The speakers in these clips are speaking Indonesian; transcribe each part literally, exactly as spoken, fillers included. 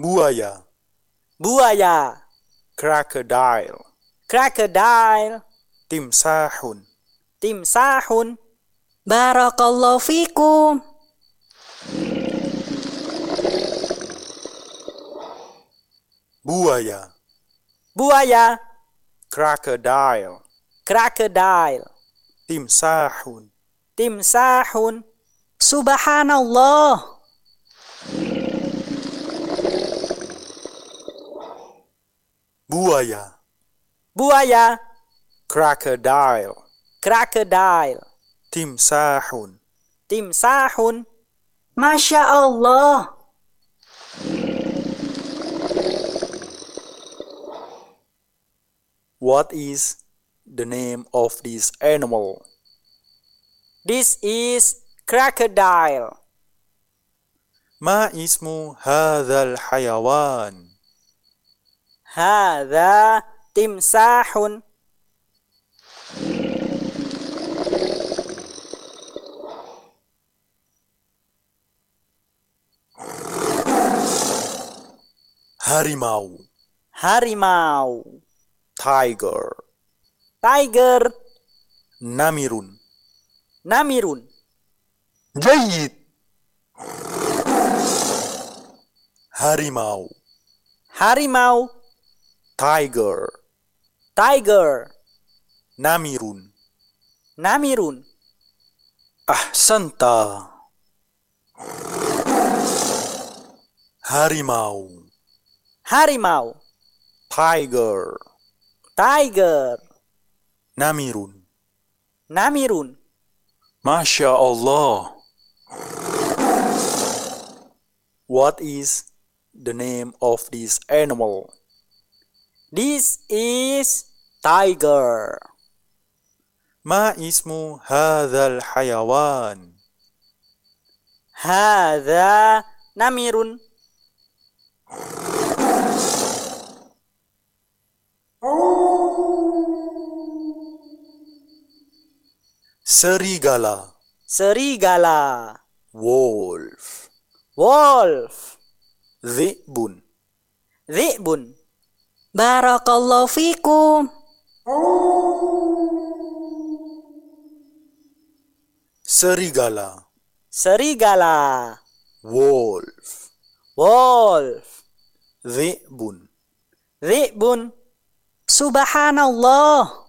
Buaya. Buaya. Crocodile. Crocodile. Timsahun. Timsahun. Barakallahu fikum. Buaya. Buaya. Crocodile. Crocodile. Timsahun. Timsahun. Subhanallah. Buaya. Buaya. Crocodile. Crocodile. Timsahun. Timsahun. Masya Allah. What is the name of this animal? This is crocodile. ما اسم هذا الحيوان؟ هذا تمساح. Harimau. Harimau. Tiger. Tiger. Namirun. Namirun. جيد. Harimau. Harimau. Tiger. Tiger. Namirun. Namirun. Ahsanta. Harimau. Harimau. Tiger. Tiger. Namirun. Namirun. Masya Allah. What is the name of this animal? This is tiger. ما اسم هذا الحيوان؟ هذا نمر. Serigala. Serigala. Wolf. Wolf. Dhi'bun. Dhi'bun. Barakallahu fikum. Serigala. Serigala. Wolf. Wolf. Dhi'bun. Dhi'bun. Subhanallah.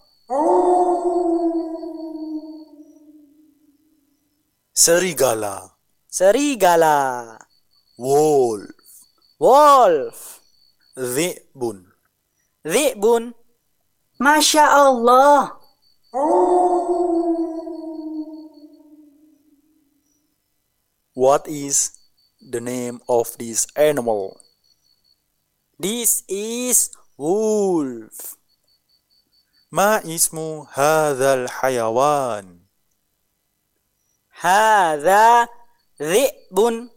Serigala. Serigala. Wolf. Wolf. Dhi'bun. Dhi'bun. Masya Allah. What is the name of this animal? This is wolf. ما اسم هذا الحيوان؟ هذا ذئب.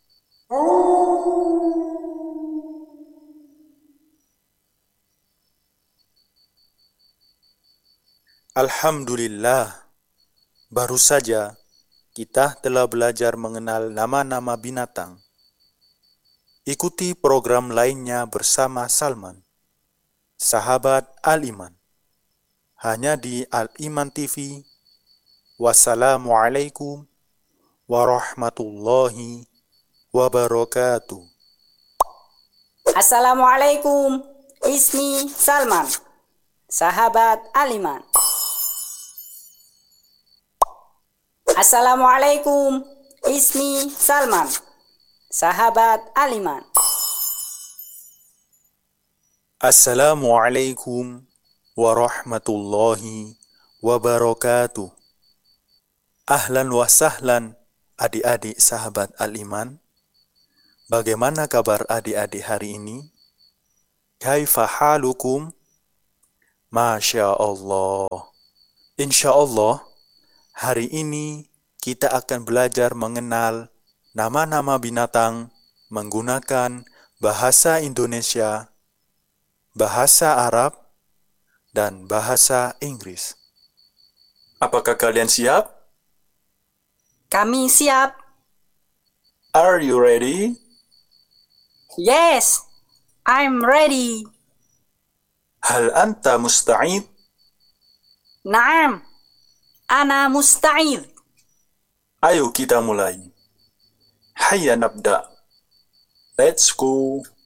Alhamdulillah, baru saja kita telah belajar mengenal nama-nama binatang. Ikuti program lainnya bersama Salman, sahabat Al-Iman, hanya di Al-Iman T V. Wassalamualaikum warahmatullahi wabarakatuh. Assalamualaikum. Ismi Salman, sahabat Al-Iman. Assalamualaikum. Ismi Salman, sahabat Al-Iman. Assalamualaikum warahmatullahi wabarakatuh. Ahlan wa sahlan adik-adik sahabat Al-Iman. Bagaimana kabar adik-adik hari ini? Kaifa halukum? Masya Allah. Insya Allah, hari ini kita akan belajar mengenal nama-nama binatang menggunakan bahasa Indonesia, bahasa Arab, dan bahasa Inggris. Apakah kalian siap? Kami siap. Are you ready? Yes, I'm ready. هل أنت مستعد؟ نعم, أنا مستعد. Ayo kita mulai. Hayya nabda. Let's go.